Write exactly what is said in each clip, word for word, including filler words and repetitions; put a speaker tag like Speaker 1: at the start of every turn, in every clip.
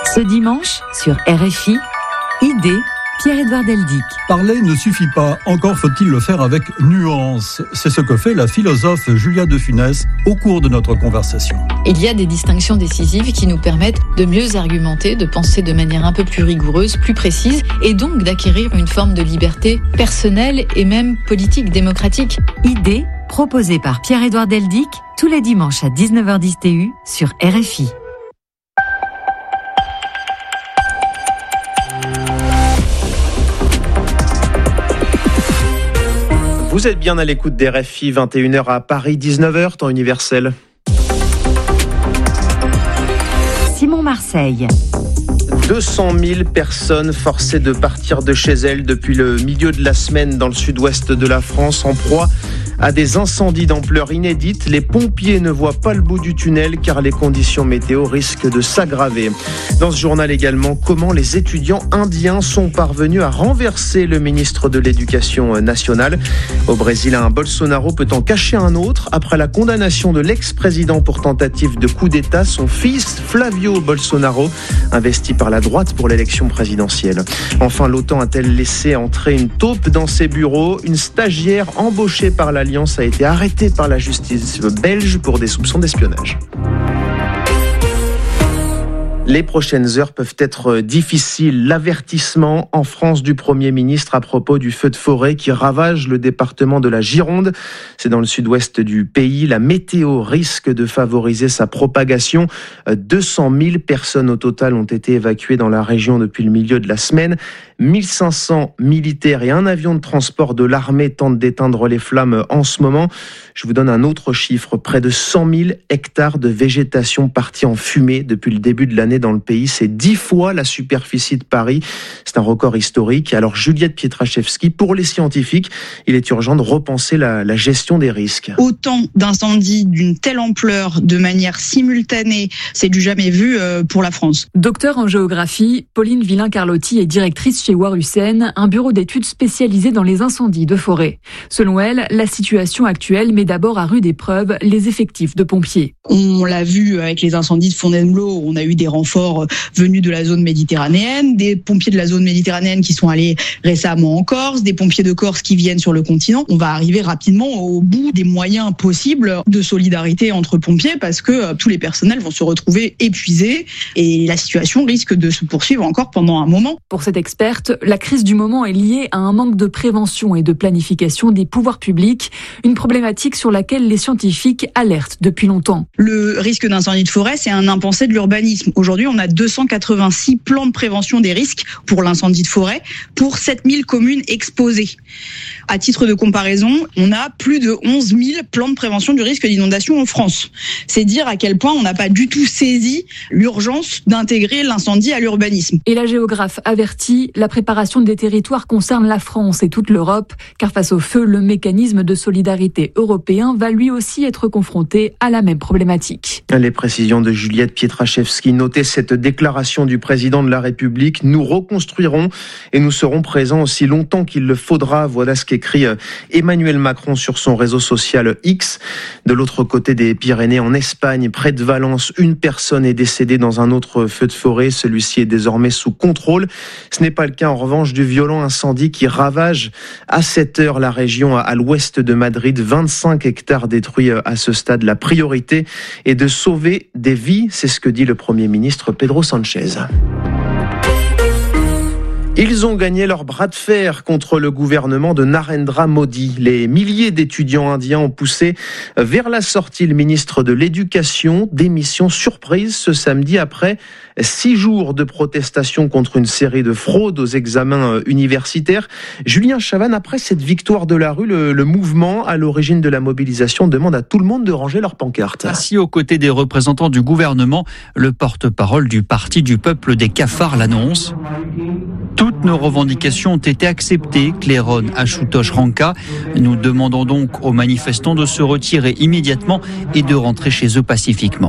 Speaker 1: Ce dimanche, sur R F I, Idée, Pierre-Édouard Deldic.
Speaker 2: Parler ne suffit pas, encore faut-il le faire avec nuance. C'est ce que fait la philosophe Julia de Funès au cours de notre conversation.
Speaker 3: Il y a des distinctions décisives qui nous permettent de mieux argumenter, de penser de manière un peu plus rigoureuse, plus précise, et donc d'acquérir une forme de liberté personnelle et même politique, démocratique.
Speaker 1: Idée, proposée par Pierre-Édouard Deldic, tous les dimanches à dix-neuf heures dix T U sur R F I.
Speaker 4: Vous êtes bien à l'écoute des R F I, vingt et une heures à Paris, dix-neuf heures, temps universel.
Speaker 1: Simon Marseille.
Speaker 4: deux cent mille personnes forcées de partir de chez elles depuis le milieu de la semaine dans le sud-ouest de la France, en proie à des incendies d'ampleur inédite. Les pompiers ne voient pas le bout du tunnel car les conditions météo risquent de s'aggraver. Dans ce journal également, comment les étudiants indiens sont parvenus à renverser le ministre de l'Éducation nationale. Au Brésil, un Bolsonaro peut en cacher un autre. Après la condamnation de l'ex-président pour tentative de coup d'État, son fils Flavio Bolsonaro, investi par la droite pour l'élection présidentielle. Enfin, l'OTAN a-t-elle laissé entrer une taupe dans ses bureaux ? Une stagiaire embauchée par l'Alliance a été arrêtée par la justice belge pour des soupçons d'espionnage. Les prochaines heures peuvent être difficiles. L'avertissement en France du Premier ministre à propos du feu de forêt qui ravage le département de la Gironde. C'est dans le sud-ouest du pays. La météo risque de favoriser sa propagation. deux cent mille personnes au total ont été évacuées dans la région depuis le milieu de la semaine. mille cinq cents militaires et un avion de transport de l'armée tentent d'éteindre les flammes en ce moment. Je vous donne un autre chiffre. Près de cent mille hectares de végétation partis en fumée depuis le début de l'année dans le pays. C'est dix fois la superficie de Paris. C'est un record historique. Alors Juliette Pietraszewski, pour les scientifiques, il est urgent de repenser la, la gestion des risques.
Speaker 5: Autant d'incendies d'une telle ampleur de manière simultanée, c'est du jamais vu pour la France.
Speaker 6: Docteur en géographie, Pauline Villain-Carlotti est directrice chez Warusen, un bureau d'études spécialisé dans les incendies de forêt. Selon elle, la situation actuelle met d'abord à rude épreuve les effectifs de pompiers.
Speaker 5: On l'a vu avec les incendies de Fontainebleau, on a eu des renforts venus de la zone méditerranéenne, des pompiers de la zone méditerranéenne qui sont allés récemment en Corse, des pompiers de Corse qui viennent sur le continent. On va arriver rapidement au bout des moyens possibles de solidarité entre pompiers parce que tous les personnels vont se retrouver épuisés et la situation risque de se poursuivre encore pendant un moment.
Speaker 6: Pour cette experte, la crise du moment est liée à un manque de prévention et de planification des pouvoirs publics, une problématique sur laquelle les scientifiques alertent depuis longtemps.
Speaker 5: Le risque d'incendie de forêt, c'est un impensé de l'urbanisme. Aujourd'hui, on a deux cent quatre-vingt-six plans de prévention des risques pour l'incendie de forêt pour sept mille communes exposées. À titre de comparaison, on a plus de onze mille plans de prévention du risque d'inondation en France. C'est dire à quel point on n'a pas du tout saisi l'urgence d'intégrer l'incendie à l'urbanisme.
Speaker 6: Et la géographe avertit, la préparation des territoires concerne la France et toute l'Europe, car face au feu, le mécanisme de solidarité européen va lui aussi être confronté à la même problématique.
Speaker 4: Les précisions de Juliette Pietraszewski. Notez cette déclaration du président de la République. Nous reconstruirons et nous serons présents aussi longtemps qu'il le faudra. Voilà ce qu'écrit Emmanuel Macron sur son réseau social X. De l'autre côté des Pyrénées, en Espagne, près de Valence, une personne est décédée dans un autre feu de forêt. Celui-ci est désormais sous contrôle. Ce n'est pas le cas en revanche du violent incendie qui ravage à cette heure la région à l'ouest de Madrid. vingt-cinq hectares détruits à ce stade. La priorité est de sauver des vies, c'est ce que dit le Premier ministre Pedro Sánchez. Ils ont gagné leur bras de fer contre le gouvernement de Narendra Modi. Les milliers d'étudiants indiens ont poussé vers la sortie le ministre de l'Éducation. Démission surprise ce samedi après six jours de protestation contre une série de fraudes aux examens universitaires. Julien Chavannes, après cette victoire de la rue, le, le mouvement à l'origine de la mobilisation demande à tout le monde de ranger leurs pancartes.
Speaker 7: Assis aux côtés des représentants du gouvernement, le porte-parole du Parti du peuple des cafards l'annonce. Toutes nos revendications ont été acceptées, claironne Ashutosh Ranka. Nous demandons donc aux manifestants de se retirer immédiatement et de rentrer chez eux pacifiquement.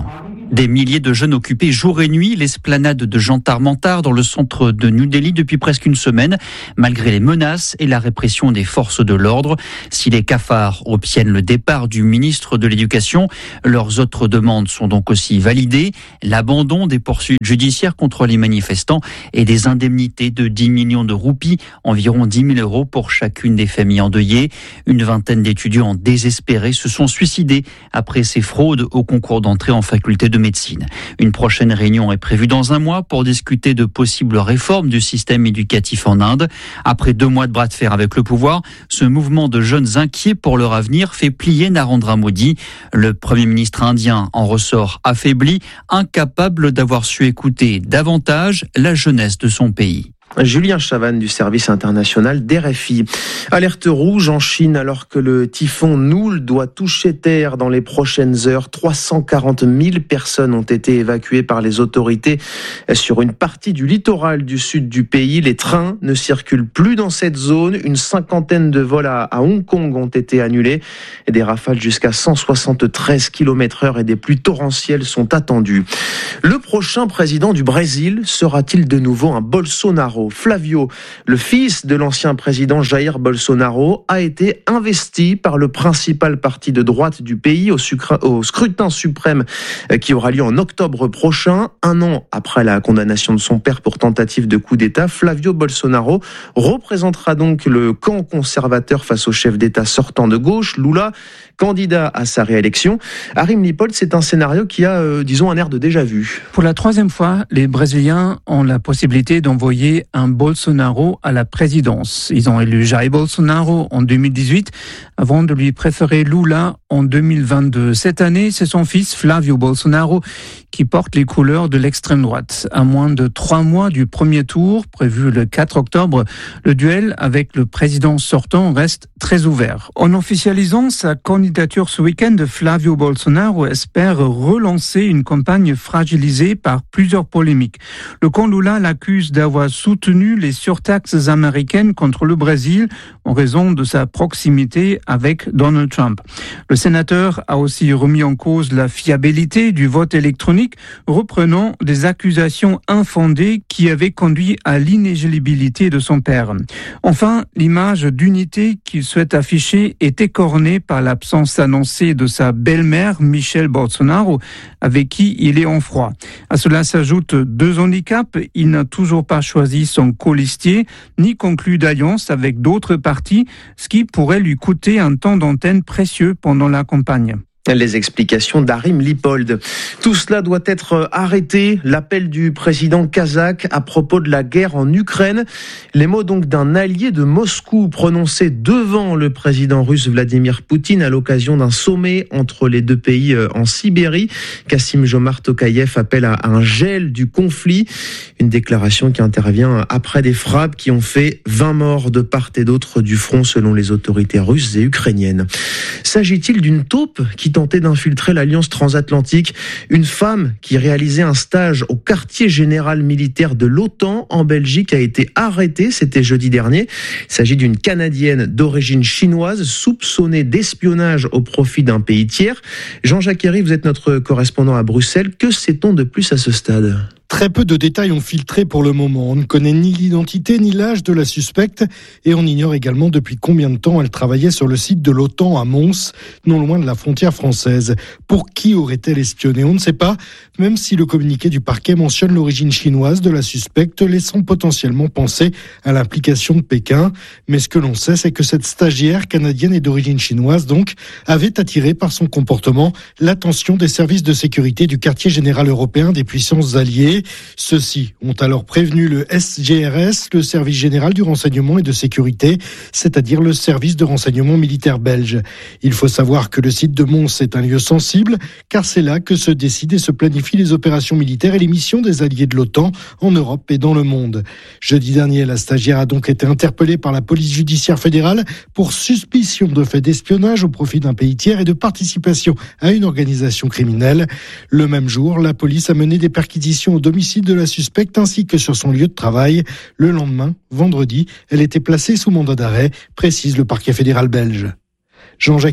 Speaker 7: Des milliers de jeunes occupés jour et nuit l'esplanade de Jantar Mantar dans le centre de New Delhi depuis presque une semaine, malgré les menaces et la répression des forces de l'ordre. Si les cafards obtiennent le départ du ministre de l'Éducation, leurs autres demandes sont donc aussi validées. L'abandon des poursuites judiciaires contre les manifestants et des indemnités de dix millions de roupies, environ dix mille euros pour chacune des familles endeuillées. Une vingtaine d'étudiants désespérés se sont suicidés après ces fraudes au concours d'entrée en faculté de médecine. Une prochaine réunion est prévue dans un mois pour discuter de possibles réformes du système éducatif en Inde. Après deux mois de bras de fer avec le pouvoir, ce mouvement de jeunes inquiets pour leur avenir fait plier Narendra Modi. Le Premier ministre indien en ressort affaibli, incapable d'avoir su écouter davantage la jeunesse de son pays.
Speaker 4: Julien Chavannes du service international d'R F I. Alerte rouge en Chine alors que le typhon Noul doit toucher terre dans les prochaines heures. trois cent quarante mille personnes ont été évacuées par les autorités sur une partie du littoral du sud du pays. Les trains ne circulent plus dans cette zone. Une cinquantaine de vols à, à Hong Kong ont été annulés. Et des rafales jusqu'à cent soixante-treize kilomètres heure et des pluies torrentielles sont attendues. Le prochain président du Brésil sera-t-il de nouveau un Bolsonaro ? Flavio, le fils de l'ancien président Jair Bolsonaro, a été investi par le principal parti de droite du pays au, sucre, au scrutin suprême qui aura lieu en octobre prochain. Un an après la condamnation de son père pour tentative de coup d'État, Flavio Bolsonaro représentera donc le camp conservateur face au chef d'État sortant de gauche, Lula, candidat à sa réélection. Harim Lipold, c'est un scénario qui a, euh, disons, un air de déjà-vu.
Speaker 8: Pour la troisième fois, les Brésiliens ont la possibilité d'envoyer un Bolsonaro à la présidence. Ils ont élu Jair Bolsonaro en deux mille dix-huit avant de lui préférer Lula en deux mille vingt-deux. Cette année, c'est son fils Flavio Bolsonaro qui porte les couleurs de l'extrême droite. À moins de trois mois du premier tour, prévu le quatre octobre, le duel avec le président sortant reste très ouvert. En officialisant sa candidature ce week-end, Flavio Bolsonaro espère relancer une campagne fragilisée par plusieurs polémiques. Le camp Lula l'accuse d'avoir soutenu les surtaxes américaines contre le Brésil en raison de sa proximité avec Donald Trump. Le sénateur a aussi remis en cause la fiabilité du vote électronique, reprenant des accusations infondées qui avaient conduit à l'inéligibilité de son père. Enfin, l'image d'unité qu'il souhaite afficher est écornée par l'absence annoncée de sa belle-mère, Michelle Bolsonaro, avec qui il est en froid. À cela s'ajoutent deux handicaps. Il n'a toujours pas choisi son colistier, ni conclu d'alliance avec d'autres partis, ce qui pourrait lui coûter un temps d'antenne précieux pendant la campagne.
Speaker 4: Les explications d'Harim Lipold. Tout cela doit être arrêté. L'appel du président kazakh à propos de la guerre en Ukraine. Les mots donc d'un allié de Moscou prononcés devant le président russe Vladimir Poutine à l'occasion d'un sommet entre les deux pays en Sibérie. Kassym-Jomart Tokayev appelle à un gel du conflit. Une déclaration qui intervient après des frappes qui ont fait vingt morts de part et d'autre du front selon les autorités russes et ukrainiennes. S'agit-il d'une taupe qui tentait d'infiltrer l'Alliance transatlantique? Une femme qui réalisait un stage au quartier général militaire de l'OTAN en Belgique a été arrêtée, c'était jeudi dernier. Il s'agit d'une Canadienne d'origine chinoise soupçonnée d'espionnage au profit d'un pays tiers. Jean-Jacques Herry, vous êtes notre correspondant à Bruxelles. Que sait-on de plus à ce stade ?
Speaker 9: Très peu de détails ont filtré pour le moment. On ne connaît ni l'identité ni l'âge de la suspecte et on ignore également depuis combien de temps elle travaillait sur le site de l'OTAN à Mons, non loin de la frontière française. Pour qui aurait-elle espionné ? On ne sait pas, même si le communiqué du parquet mentionne l'origine chinoise de la suspecte, laissant potentiellement penser à l'implication de Pékin. Mais ce que l'on sait, c'est que cette stagiaire canadienne et d'origine chinoise, donc, avait attiré par son comportement l'attention des services de sécurité du quartier général européen des puissances alliées. Ceux-ci ont alors prévenu le S G R S, le service général du renseignement et de sécurité, c'est-à-dire le service de renseignement militaire belge. Il faut savoir que le site de Mons est un lieu sensible, car c'est là que se décident et se planifient les opérations militaires et les missions des alliés de l'OTAN en Europe et dans le monde. Jeudi dernier, la stagiaire a donc été interpellée par la police judiciaire fédérale pour suspicion de fait d'espionnage au profit d'un pays tiers et de participation à une organisation criminelle. Le même jour, la police a mené des perquisitions au domicile de la suspecte ainsi que sur son lieu de travail. Le lendemain, vendredi, elle était placée sous mandat d'arrêt, précise le parquet fédéral belge. Jean-Jacques Herry,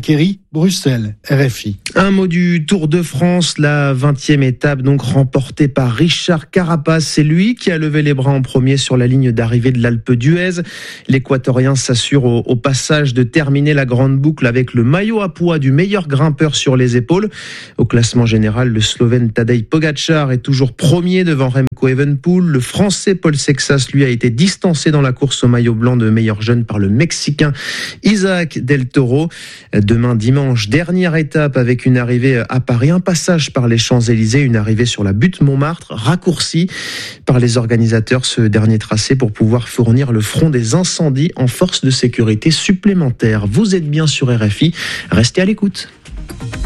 Speaker 9: Bruxelles, R F I.
Speaker 4: Un mot du Tour de France, la vingtième étape donc remportée par Richard Carapaz. C'est lui qui a levé les bras en premier sur la ligne d'arrivée de l'Alpe d'Huez. L'Équatorien s'assure au, au passage de terminer la grande boucle avec le maillot à pois du meilleur grimpeur sur les épaules. Au classement général, le Slovène Tadej Pogačar est toujours premier devant Remco Evenepoel. Le Français Paul Sexas, lui, a été distancé dans la course au maillot blanc de meilleur jeune par le Mexicain Isaac Del Toro. Demain dimanche, dernière étape avec une arrivée à Paris, un passage par les Champs-Élysées, une arrivée sur la butte Montmartre, raccourcie par les organisateurs ce dernier tracé pour pouvoir fournir le front des incendies en force de sécurité supplémentaire. Vous êtes bien sur R F I, restez à l'écoute.